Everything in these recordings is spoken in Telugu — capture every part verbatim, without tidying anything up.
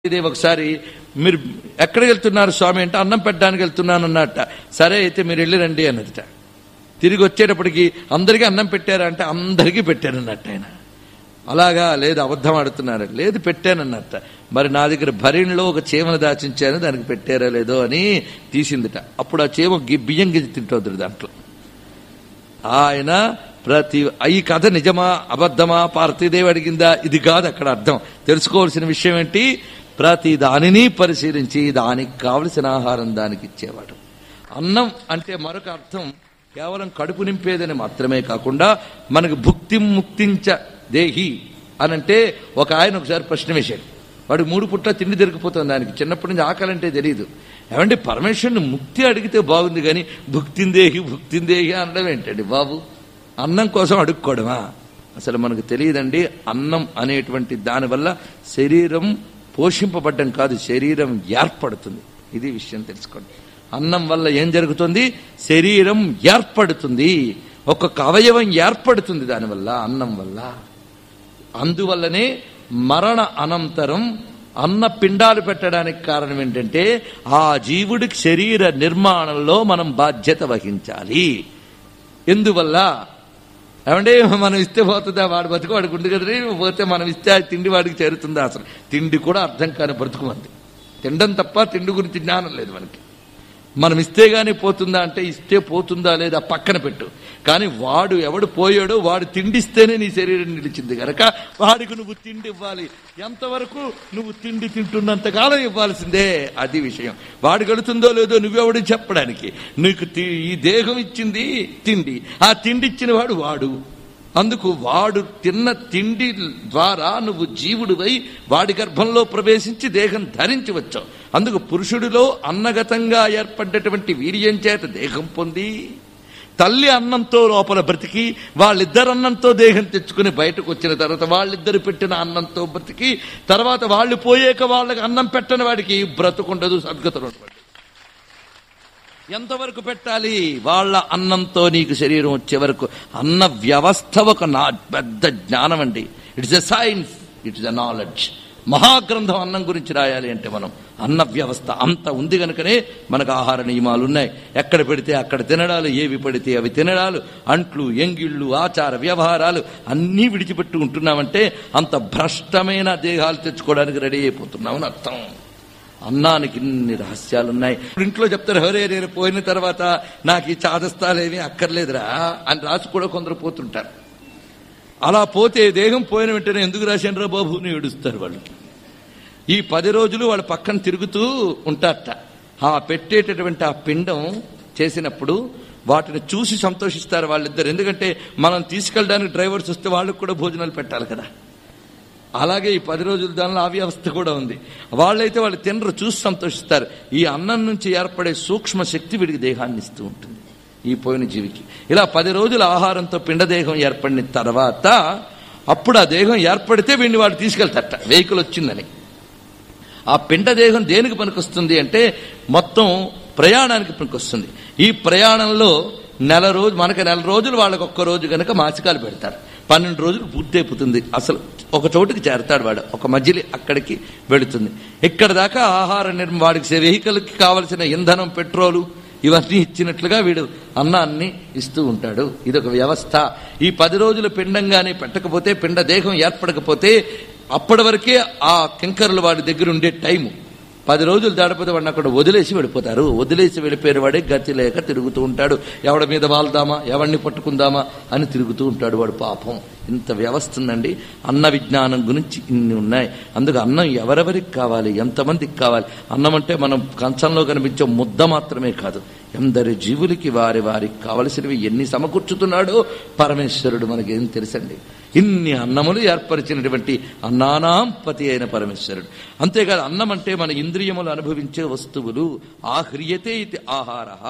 ఇదే ఒకసారి మీరు ఎక్కడికి వెళ్తున్నారు స్వామి అంటే అన్నం పెట్టడానికి వెళ్తున్నాను అన్నట్ట. సరే అయితే మీరు వెళ్ళి రండి అన్నదిట. తిరిగి వచ్చేటప్పటికి అందరికీ అన్నం పెట్టారా అంటే అందరికీ పెట్టారన్నట్టు ఆయన. అలాగా లేదు అబద్ధం ఆడుతున్నారు, లేదు పెట్టానన్నట్ట. మరి నా దగ్గర భరిణిలో ఒక చీమను దాచించాను, దానికి పెట్టారా లేదో అని తీసిందిట. అప్పుడు ఆ చీమ బియ్యం గిజి తింటుంది దాంట్లో. ఆయన ప్రతి ఈ కథ నిజమా అబద్ధమా పార్వతీదేవి అడిగిందా ఇది కాదు అక్కడ అర్థం. తెలుసుకోవాల్సిన విషయం ఏంటి, ప్రతి దానిని పరిశీలించి దానికి కావలసిన ఆహారం దానికి ఇచ్చేవాడు. అన్నం అంటే మరొక అర్థం కేవలం కడుపు నింపేదని మాత్రమే కాకుండా మనకు భుక్తి ముక్తించ దేహి అనంటే ఒక ఆయన ఒకసారి ప్రశ్న వేశాడు. వాడికి మూడు పుట్ల తిండి దొరికిపోతుంది, దానికి చిన్నప్పటి నుంచి ఆకలి అంటే తెలియదు. ఏమంటే పరమేశ్వరుని ముక్తి అడిగితే బాగుంది కానీ భుక్తిందేహి భుక్తిందేహి అనడం ఏంటండి బాబు, అన్నం కోసం అడుక్కోవడమా? అసలు మనకు తెలియదండి. అన్నం అనేటువంటి దానివల్ల శరీరం పోషింపబడ్డం కాదు, శరీరం ఏర్పడుతుంది. ఇది విషయం తెలుసుకోండి. అన్నం వల్ల ఏం జరుగుతుంది, శరీరం ఏర్పడుతుంది, ఒక్కొక్క అవయవం ఏర్పడుతుంది దానివల్ల, అన్నం వల్ల. అందువల్లనే మరణ అనంతరం అన్న పిండాలు పెట్టడానికి కారణం ఏంటంటే ఆ జీవుడికి శరీర నిర్మాణంలో మనం బాధ్యత వహించాలి. ఎందువల్ల ఏమంటే మనం ఇస్తే పోతుందా, వాడు బతుకు వాడికి ఉంది కదా, పోతే మనం ఇస్తే తిండి వాడికి చేరుతుందా? అసలు తిండి కూడా అర్థం కాని బ్రతుకు మంది. తినడం తప్ప తిండి గురించి జ్ఞానం లేదు మనకి. మనం ఇస్తే గానీ పోతుందా అంటే ఇస్తే పోతుందా లేదా పక్కన పెట్టు, కానీ వాడు ఎవడు పోయాడో వాడు తిండిస్తేనే నీ శరీరం నిలిచింది కనుక వాడికి నువ్వు తిండి ఇవ్వాలి. ఎంతవరకు నువ్వు తిండి తింటున్నంతకాలం ఇవ్వాల్సిందే, అది విషయం. వాడు గడుతుందో లేదో నువ్వెవడు చెప్పడానికి. నీకు ఈ దేహం ఇచ్చింది తిండి, ఆ తిండి ఇచ్చిన వాడు వాడు. అందుకు వాడు తిన్న తిండి ద్వారా నువ్వు జీవుడివై వాడి గర్భంలో ప్రవేశించి దేహం ధరించి వచ్చావు. అందుకు పురుషుడిలో అన్నగతంగా ఏర్పడ్డటువంటి వీర్యం చేత దేహం పొంది తల్లి అన్నంతో లోపల బ్రతికి వాళ్ళిద్దరు అన్నంతో దేహం తెచ్చుకుని బయటకు వచ్చిన తర్వాత వాళ్ళిద్దరు పెట్టిన అన్నంతో బ్రతికి తర్వాత వాళ్ళు పోయాక వాళ్ళకి అన్నం పెట్టని వాడికి బ్రతుకుండదు, సద్గతులు ఉండదు. ఎంతవరకు పెట్టాలి, వాళ్ళ అన్నంతో నీకు శరీరం వచ్చే వరకు. అన్న వ్యవస్థ ఒక నా పెద్ద జ్ఞానం అండి. It's a science, it's a knowledge. మహాగ్రంథం అన్నం గురించి రాయాలి అంటే మనం అన్న వ్యవస్థ అంత ఉంది కనుకనే మనకు ఆహార నియమాలు ఉన్నాయి. ఎక్కడ పెడితే అక్కడ తినడాలు, ఏవి పడితే అవి తినడాలు, అంట్లు ఎంగిళ్ళు ఆచార వ్యవహారాలు అన్నీ విడిచిపెట్టి ఉంటున్నామంటే అంత భ్రష్టమైన దేహాలు తెచ్చుకోవడానికి రెడీ అయిపోతున్నామని అర్థం. అన్నానికి ఇన్ని రహస్యాలున్నాయి. ఇంట్లో చెప్తారు, హరే నేను పోయిన తర్వాత నాకు ఈ చాదస్తాలేమీ అక్కర్లేదురా అని రాసి కూడా కొందరు పోతుంటారు. అలా పోతే దేహం పోయిన వెంటనే ఎందుకు రాశాను రా బాబు అని ఏడుస్తారు వాళ్ళు. ఈ పది రోజులు వాళ్ళ పక్కన తిరుగుతూ ఉంటారట. ఆ పెట్టేటటువంటి ఆ పిండం చేసినప్పుడు వాటిని చూసి సంతోషిస్తారు వాళ్ళిద్దరు. ఎందుకంటే మనం తీసుకెళ్ళడానికి డ్రైవర్స్ వస్తే వాళ్ళకు కూడా భోజనాలు పెట్టాలి కదా. అలాగే ఈ పది రోజుల దానిలో ఆ వ్యవస్థ కూడా ఉంది. వాళ్ళైతే వాళ్ళు తినరు, చూసి సంతోషిస్తారు. ఈ అన్నం నుంచి ఏర్పడే సూక్ష్మ శక్తి వీడికి దేహాన్ని ఇస్తూ ఉంటుంది ఈ పోయిన జీవికి. ఇలా పది రోజుల ఆహారంతో పిండదేహం ఏర్పడిన తర్వాత అప్పుడు ఆ దేహం ఏర్పడితే వీడిని వాడు తీసుకెళ్తారట వెహికల్ వచ్చిందని. ఆ పిండదేహం దేనికి పనికొస్తుంది అంటే మొత్తం ప్రయాణానికి పనికొస్తుంది. ఈ ప్రయాణంలో నెల రోజు మనకి నెల రోజులు వాళ్ళకి ఒక్క రోజు కనుక మాసికాలు పెడతారు. పన్నెండు రోజులు పూర్తయిపోతుంది. అసలు ఒక చోటుకి చేరతాడు వాడు, ఒక మధ్యలో అక్కడికి వెళుతుంది. ఇక్కడ దాకా ఆహార నిర్మ వాడికి వెహికల్కి కావలసిన ఇంధనం పెట్రోలు ఇవన్నీ ఇచ్చినట్లుగా వీడు అన్నాన్ని ఇస్తూ ఉంటాడు. ఇదొక వ్యవస్థ. ఈ పది రోజులు పిండంగానే పెట్టకపోతే, పిండ దేహం ఏర్పడకపోతే అప్పటి వరకే ఆ కింకరులు వాడి దగ్గర ఉండే టైము. పది రోజులు దాడిపోతే వాడిని అక్కడ వదిలేసి వెళ్ళిపోతారు. వదిలేసి వెళ్ళిపోయిన వాడే గతి లేక తిరుగుతూ ఉంటాడు. ఎవడి మీద వాళ్దామా, ఎవడిని పట్టుకుందామా అని తిరుగుతూ ఉంటాడు వాడు. పాపం ఇంత వ్యవస్థ ఉందండి. అన్న విజ్ఞానం గురించి ఇన్ని ఉన్నాయి. అందుకు అన్నం ఎవరెవరికి కావాలి, ఎంతమందికి కావాలి. అన్నం అంటే మనం కంచంలో కనిపించే ముద్ద మాత్రమే కాదు, ఎందరి జీవులకి వారి వారికి కావలసినవి ఎన్ని సమకూర్చుతున్నాడో పరమేశ్వరుడు మనకేం తెలుసండి. ఇన్ని అన్నములు ఏర్పరిచినటువంటి అన్నానాం పతి అయిన పరమేశ్వరుడు. అంతేకాదు అన్నం అంటే మన ఇంద్రియములు అనుభవించే వస్తువులు. ఆహ్రియతే ఇది ఆహారః.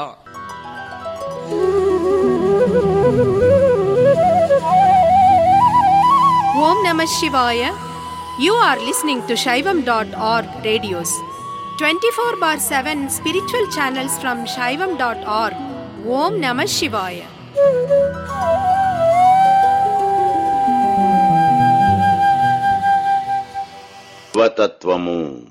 ఓం నమః శివాయ. You are listening to Shaivam dot org radios. twenty-four bar seven spiritual channels from Shaivam dot org. Om Namah Shivaya. స్వతత్వము